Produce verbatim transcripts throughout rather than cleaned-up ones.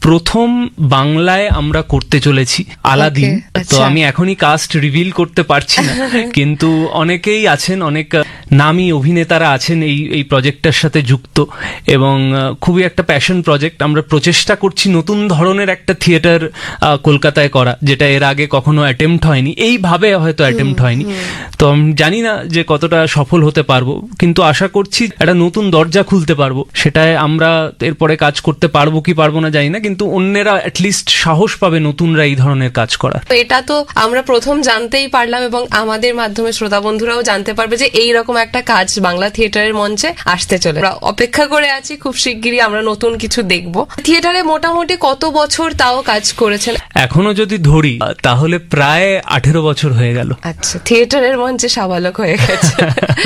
প্রথম বাংলায় আমরা করতে চলেছি আলাদিন। তো আমি এখনই কাস্ট রিভিল করতে পারছি না, কিন্তু অনেকেই আছেন, অনেক নামী অভিনেতারা আছেন এই এই প্রজেক্টটার সাথে যুক্ত, এবং খুবই একটা প্যাশন প্রজেক্ট। আমরা প্রচেষ্টা করছি নতুন ধরনের একটা থিয়েটার কলকাতায় করা, যেটা এর আগে কখনো অ্যাটেম্প্ট হয়নি, এইভাবে হয়তো অ্যাটেম্প্ট হয়নি। তো আমি জানি না যে কতটা সফল হতে পারবো, কিন্তু আশা করছি একটা নতুন দরজা খুলতে পারবো। সেটায় আমরা এরপরে কাজ করতে পারবো কি পারবো না জানি না, কিন্তু অন্যেরা অ্যাটলিস্ট সাহস পাবে নতুনরা এই ধরনের কাজ করা। এটা তো আমরা প্রথম জানতেই পারলাম, এবং আমাদের মাধ্যমে শ্রোতা বন্ধুরাও জানতে পারবে যে এইরকম একটা কাজ বাংলা থিয়েটারের মঞ্চে আসতে চলে। আমরা অপেক্ষা করে আছি, খুব শিগগিরই আমরা নতুন কিছু দেখবো। থিয়েটারে মোটামুটি কত বছর তাও কাজ করেছেন? এখনো যদি ধরি তাহলে প্রায় আঠেরো বছর হয়ে গেল। আচ্ছা, থিয়েটারের মঞ্চে সাবালক হয়ে গেছে।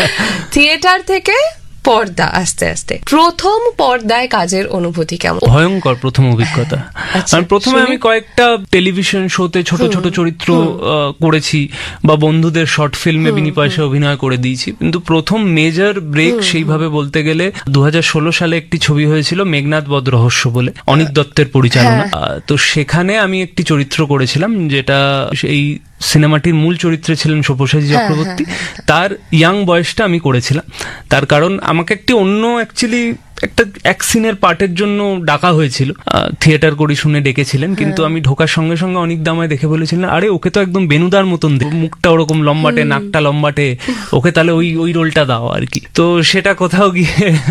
থিয়েটার থেকে পর্দা আস্তে আস্তে, প্রথম পর্দায় কাজের অনুভূতি কেমন? ভয়ঙ্কর প্রথম অভিজ্ঞতা। প্রথমে আমি কয়েকটা টেলিভিশন শোতে ছোট ছোট চরিত্র করেছি, বা বন্ধুদের শর্ট ফিল্মে বিনি পয়সা অভিনয় করে দিয়েছি, কিন্তু প্রথম মেজর ব্রেক সেইভাবে বলতে গেলে দু হাজার ষোলো সালে একটি ছবি হয়েছিল মেঘনাদ বধ রহস্য বলে, অনিক দত্তের পরিচালনা। তো সেখানে আমি একটি চরিত্র করেছিলাম, যেটা এই সিনেমাটির মূল চরিত্রে ছিলেন সব্যসাচী চক্রবর্তী। তার ইয়াং বয়সটা আমি করেছিলাম, তার কারণ আমাকে একটি অন্য অ্যাকচুয়ালি একটা এক সিনের পার্টের জন্য ডাকা হয়েছিল, থিয়েটার করি শুনে ডেকেছিলেন, কিন্তু আমি ঢোকার সঙ্গে সঙ্গে অনেক দামায় দেখে বলেছিলেন, আরে ওকে তো একদম বেনুদার মতন, মুখটা ওরকম লম্বাটে, নাকটা লম্বাটে, ওকে তাহলে ওই ওই রোলটা দাও আর কি। তো সেটা কোথাও গিয়ে,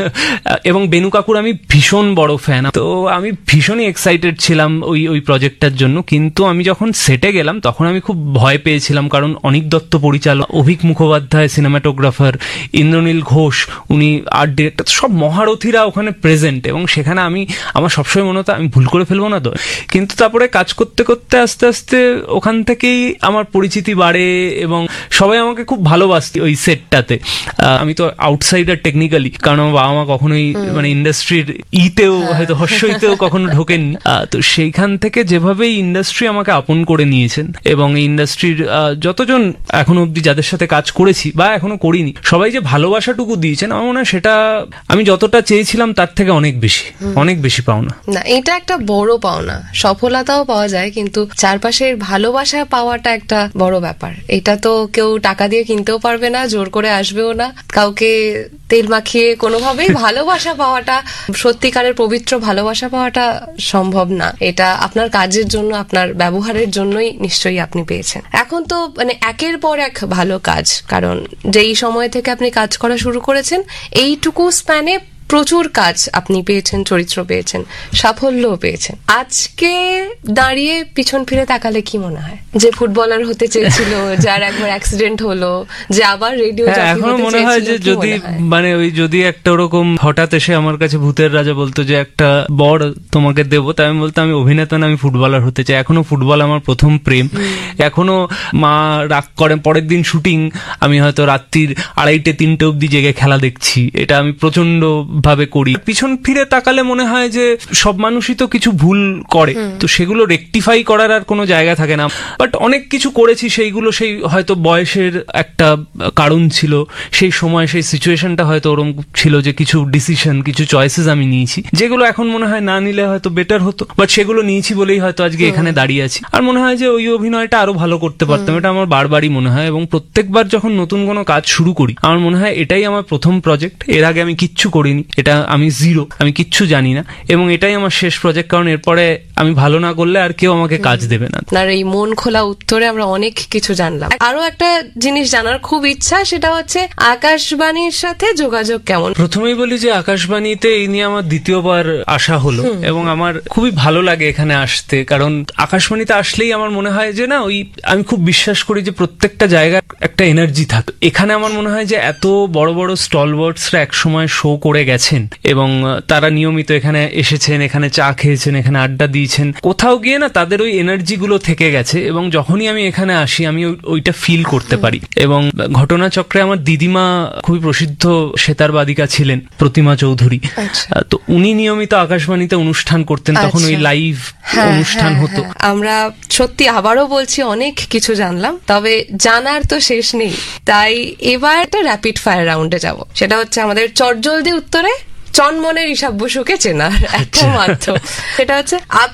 এবং বেনু কাকুর আমি ভীষণ বড় ফ্যান, তো আমি ভীষণই এক্সাইটেড ছিলাম ওই ওই প্রজেক্টটার জন্য। কিন্তু আমি যখন সেটে গেলাম তখন আমি খুব ভয় পেয়েছিলাম, কারণ অনিক দত্ত পরিচালক, অভিক মুখোপাধ্যায় সিনেমাটোগ্রাফার, ইন্দ্রনীল ঘোষ উনি আর্ট ডিরেক্টর, সব মহারথীরা ওখানে প্রেজেন্ট, এবং সেখানে আমি আমার সবসময় মনে হতো আমি ভুল করে ফেলবো না তো। কিন্তু তারপরে কাজ করতে করতে আস্তে আস্তে ওখান থেকেই আমার পরিচিতি বাড়ে, এবং সবাই আমাকে খুব ভালোবাসত ওই সেটটাতে। আমি তো আউটসাইডার টেকনিক্যালি, কারণ আমার বাবা মা কখনোই মানে ইন্ডাস্ট্রির ইতেও হয়তো হর্ষইতেও কখনো ঢোকেননি। তো সেইখান থেকে যেভাবেই ইন্ডাস্ট্রি আমাকে আপন করে নিয়েছেন, এবং এই ইন্ডাস্ট্রির যতজন এখনো অব্দি যাদের সাথে কাজ করেছি বা এখনো করিনি, সবাই যে ভালোবাসাটুকু দিয়েছেন, আমার মনে হয় সেটা আমি যতটা চেয়েছিলাম তার থেকে অনেক বেশি, অনেক বেশি পাওনা। না, এটা একটা বড় পাওনা। সফলতাও পাওয়া যায়, কিন্তু চারপাশের ভালোবাসা পাওয়াটা একটা বড় ব্যাপার। এটা তো কেউ টাকা দিয়ে কিনতেও পারবে না, জোর করে আসবেও না, কাউকে তেল মাখিয়ে কোনোভাবেই ভালোবাসা পাওয়াটা, সত্যিকারের পবিত্র ভালোবাসা পাওয়াটা সম্ভব না। এটা আপনার কাজের জন্য, আপনার ব্যবহারের জন্যই নিশ্চয়ই আপনি পেয়েছেন। এখন তো মানে একের পর এক ভালো কাজ, কারণ যেই সময় থেকে আপনি কাজ করা শুরু করেছেন এইটুকু স্প্যানে প্রচুর কাজ আপনি পেয়েছেন, চরিত্র পেয়েছেন, সাফল্যও পেয়েছেন। আজকে দাঁড়িয়ে পিছন ফিরে তাকালে কি মনে হয়? যে ফুটবলার হতে চেয়েছিল, যার একবার অ্যাক্সিডেন্ট হলো, যে আবার রেডিও জকি হতে চেয়েছিল, এখনো মনে হয় যে যদি মানে ওই যদি একটা ওরকম হঠাৎ এসে আমার কাছে ভূতের রাজা বলতো যে একটা বর তোমাকে দেবো, তাই আমি বলতাম আমি অভিনেতা না, আমি ফুটবলার হতে চাই। এখনো ফুটবল আমার প্রথম প্রেম। এখনো মা রাগ করেন, পরের দিন শুটিং, আমি হয়তো রাত্রির আড়াইটে তিনটে অব্দি জেগে খেলা দেখছি, এটা আমি প্রচন্ড ভাবে করি। পিছন ফিরে তাকালে মনে হয় যে সব মানুষই তো কিছু ভুল করে, তো সেগুলো রেকটিফাই করার আর কোনো জায়গা থাকে না। বাট অনেক কিছু করেছি, সেইগুলো সেই হয়তো বয়সের একটা কারণ ছিল, সেই সময় সেই সিচুয়েশনটা হয়তো ওরকম ছিল যে কিছু ডিসিশন, কিছু চয়েসেস আমি নিয়েছি, যেগুলো এখন মনে হয় না নিলে হয়তো বেটার হতো, বাট সেগুলো নিয়েছি বলেই হয়তো আজকে এখানে দাঁড়িয়ে আছি। আর মনে হয় যে ওই অভিনয়টা আরো ভালো করতে পারতাম, এটা আমার বারবারই মনে হয়। এবং প্রত্যেকবার যখন নতুন কোনো কাজ শুরু করি, আমার মনে হয় এটাই আমার প্রথম প্রজেক্ট, এর আগে আমি কিচ্ছু করিনি, এটা আমি জিরো, আমি কিচ্ছু জানি না, এবং এটাই আমার শেষ প্রজেক্ট, কারণ এরপরে আমি ভালো না করলে আর কেউ আমাকে কাজ দেবে না। আপনার এই মন খোলা উত্তরে আমরা অনেক কিছু জানলাম। আরো একটা জিনিস জানার খুব ইচ্ছা, সেটা হচ্ছে আকাশবাণীর সাথে যোগাযোগ কেমন? প্রথমেই বলি যে আকাশবাণীতে এই নিয়ে আমার দ্বিতীয়বার আসা হলো, এবং আমার খুবই ভালো লাগে এখানে আসতে, কারণ আকাশবাণীতে আসলেই আমার মনে হয় যে না, ওই আমি খুব বিশ্বাস করি যে প্রত্যেকটা জায়গায় একটা এনার্জি থাকে। এখানে আমার মনে হয় যে এত বড় বড় স্টলওয়ার্ডসরা একসময় শো করে গেছেন, এবং তারা নিয়মিত এখানে এসেছেন, এখানে চা খেয়েছেন, এখানে আড্ডা দিয়েছেন, কোথাও গিয়ে না তাদের ওই এনার্জি গুলো থেকে গেছে, এবং যখনই আমি এখানে আসি আমি ওইটা ফিল করতে পারি। এবং ঘটনাচক্রে আমার দিদিমা খুবই প্রসিদ্ধ সেতার বাদিকা ছিলেন, প্রতিমা চৌধুরী, তো উনি নিয়মিত আকাশবাণীতে অনুষ্ঠান করতেন, তখন ওই লাইভ অনুষ্ঠান হতো। আমরা সত্যি আবারও বলছি অনেক কিছু জানলাম, তবে জানার তো শেষ নেই, তাই এবার একটা র্যাপিড ফায়ার রাউন্ডে যাব। সেটা হচ্ছে আমাদের চটজলদি উত্তরে চনমনের ঋষভ বসুকে চেনার একটা মাধ্যম। সেটা হচ্ছে